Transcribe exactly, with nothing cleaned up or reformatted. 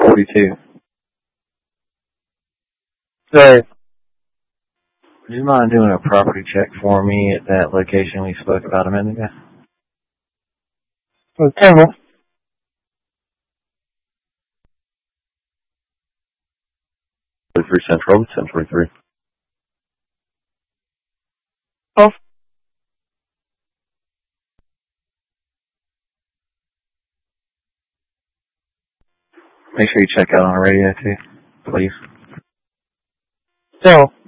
forty-two. Sorry. Would you mind doing a property check for me at that location we spoke about a minute ago? Okay, well. three Central, ten twenty-three. Oh. Make sure you check out on the radio too, please. So.